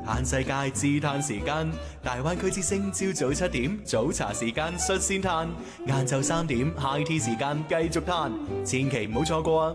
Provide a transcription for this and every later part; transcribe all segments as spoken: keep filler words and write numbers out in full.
嘆世界自嘆時間，大灣區之聲朝早七點早茶時間率先嘆，晏晝三點 high tea 時間繼續嘆，千祈唔好錯過啊！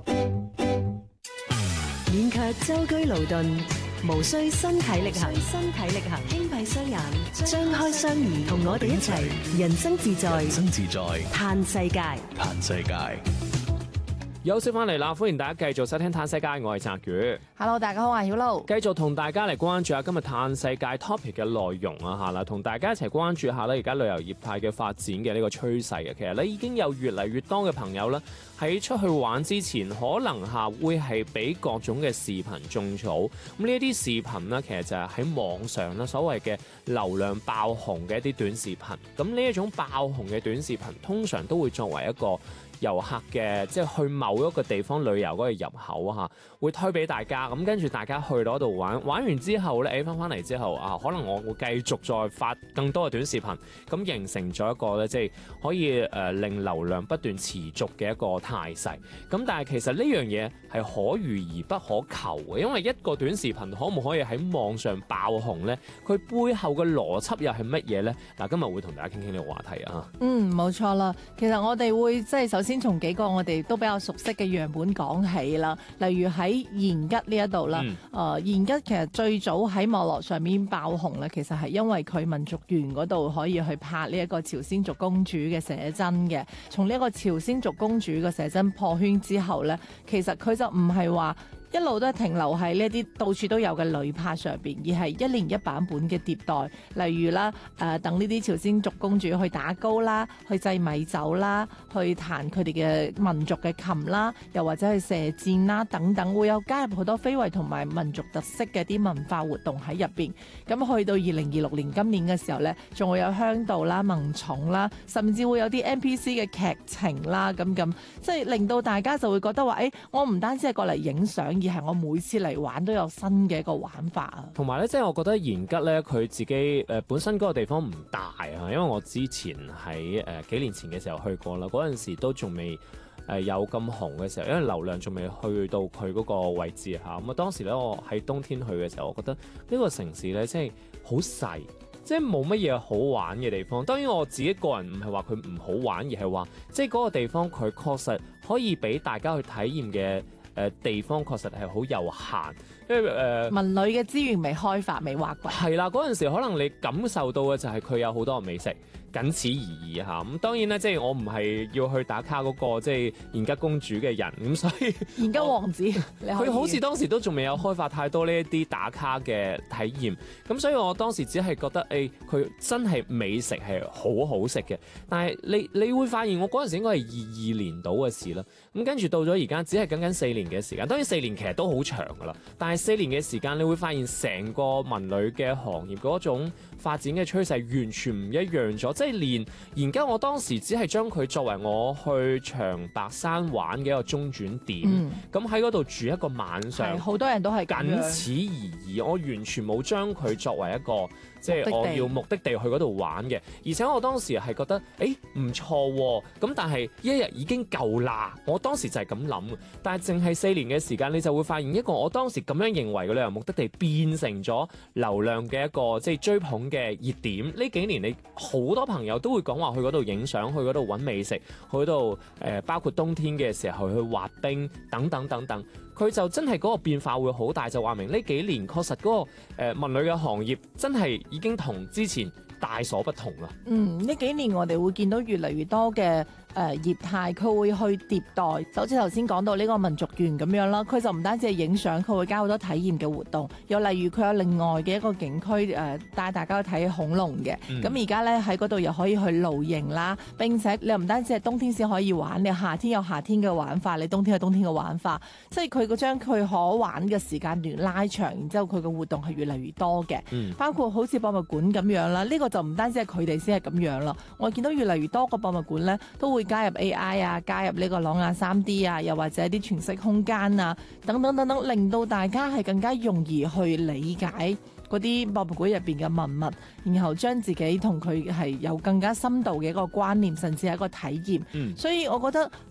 免卻舟車勞頓，無需身體力行，身體力行，輕閉雙眼，張開雙耳，同我哋一齊人生自在， 人生自在， 嘆世界， 嘆世界。 休息翻嚟啦，歡迎大家繼續收聽《嘆世界》，我係澤宇。 Hello， 大家好，我係曉露。 繼續同大家嚟關注下今日《嘆世界》topic 嘅內容啊嚇啦，同大家一齊關注下咧而家旅遊業態嘅發展嘅呢個趨勢嘅。其實咧已經有越嚟越多嘅朋友咧喺出去玩之前，可能嚇會係俾各種嘅視頻種草。咁呢一啲視頻呢，其實就係喺網上啦，所謂嘅流量爆紅嘅一啲短視頻。咁呢一種爆紅嘅短視頻，通常都會作為一個遊客嘅即係去某一個地方旅遊嗰個入口啊嚇，會推俾大家，咁跟住大家去到嗰度玩，玩完之後咧，誒翻翻嚟之後啊，可能我會繼續再發更多嘅短視頻，咁形成咗一個咧，即係可以誒、呃、令流量不斷持續嘅一個態勢。咁但係其實呢樣嘢係可遇而不可求嘅，因為一個短視頻可唔可以喺網上爆紅咧？佢背後嘅邏輯又係乜嘢咧？嗱，今日會同大家傾傾呢個話題啊。 嗯，冇錯啦。其實我哋會即係首先。先從幾個我哋都比較熟悉嘅樣本講起啦，例如喺延吉呢一度啦，誒、嗯呃、延吉其實最早喺網絡上面爆紅咧，其實係因為佢民族園嗰度可以去拍呢一個朝鮮族公主嘅寫真嘅。從呢一個朝鮮族公主嘅寫真破圈之後咧，其實佢就唔係話一路都係停留喺呢一啲到處都有嘅旅拍上邊，而係一年一版本嘅迭代。例如啦，誒、呃、等呢啲朝鮮族公主去打糕啦，去祭米酒啦，去彈佢哋嘅民族嘅琴啦，又或者去射箭啦等等，會有加入好多非遺同埋民族特色嘅啲文化活動喺入邊。咁去到二零二六年今年嘅時候呢，仲會有香道啦、萌寵啦，甚至會有啲 N P C 嘅劇情啦，咁咁，即係令到大家就會覺得話，誒、欸，我唔單止係過嚟影相。而係我每次嚟玩都有新嘅一個玩法啊！ 同埋咧，即係我覺得延吉咧，佢自己誒、呃、本身嗰個地方唔大啊，因為我之前喺誒、呃、幾年前嘅時候去過啦，嗰陣時都仲未誒有咁紅嘅時候，因為流量仲未去到佢嗰個位置嚇。咁啊，當時咧我喺冬天去嘅時候，我覺得呢個城市咧，即係好細，即係冇乜嘢好玩嘅地方。當然我自己個人唔係話佢唔好玩，而係話即係嗰個地方佢確實可以俾大家去體驗嘅。誒地方確實係好有限，因為誒、呃、 文旅嘅資源未開發、未挖掘。係啦，嗰陣時可能你感受到嘅就係佢有好多美食，僅此而已嚇。咁當然咧，即係我唔係要去打卡嗰、嗰個即係延吉公主嘅人，咁所以延吉王子， 佢好似當時都仲未有開發太多呢一啲打卡嘅體驗，咁所以我當時只係覺得誒，佢、欸、真係美食係好好食嘅。但係你你會發現，我嗰陣時應該係二二年到嘅事啦。咁跟住到咗而家，只係僅僅四年嘅時間。當然四年其實都好長噶啦，但係四年嘅時間，你會發現成個文旅嘅行業嗰種發展嘅趨勢完全唔一樣咗。即係連而家我當時只係將佢作為我去長白山玩嘅一個中轉點，咁喺嗰度住一個晚上， 好多人都係僅此而已。我完全冇將佢作為一個即係我要目的地去嗰度玩嘅。而且我當時係覺得誒唔錯喎，咁但係一日已經夠啦。我當時就係咁諗，但係淨係四年嘅時間，你就會發現一個我當時咁樣認為嘅旅遊目的地變成咗流量嘅一個即係追捧嘅熱點。呢幾年你好多朋友都會講話去嗰度影相，去嗰度揾美食，去嗰度誒包括冬天嘅時候去滑冰等等等等，佢就真係嗰個變化會好大，就話明呢幾年確實嗰、嗰個誒、呃、文旅嘅行業真係已經同之前大所不同啦。 嗯，呢幾年我哋會見到越嚟越多嘅。誒、呃、業態佢會去迭代，就好似頭先講到呢個民族園咁樣啦，佢就唔單止係影相，佢會加好多體驗嘅活動。又例如佢有另外嘅一個景區誒、呃，帶大家去睇恐龍嘅。咁而家咧喺嗰度又可以去露營啦，並且你又唔單止係冬天先可以玩，你夏天有夏天嘅玩法，你冬天有冬天嘅玩法，即係佢嗰將佢可玩嘅時間段拉長，然之後佢嘅活動係越嚟越多嘅。嗯、包括好似博物館咁樣啦，呢、呢個就唔單止係佢哋先係咁樣啦。我見到越嚟越多個博物館咧都會加入 A I 啊，加入呢個朗雅 三 D 啊，又或者啲全息空間啊，等等等等，令到大家係更加容易去理解嗰啲博物館入邊嘅文物，然後將自己同佢係有更加深度嘅一個關聯，甚至係一個體驗。嗯、所以我覺得